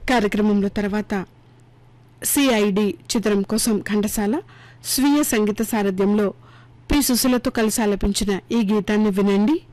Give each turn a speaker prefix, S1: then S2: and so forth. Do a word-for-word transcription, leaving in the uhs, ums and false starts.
S1: కార్యక్రమంలో తర్వాత సిఐడి చిత్రం కోసం ఘంటసాల స్వీయ సంగీత సారథ్యంలో పి సుశీలతో కలిసి ఆలపించిన ఈ గీతాన్ని వినండి.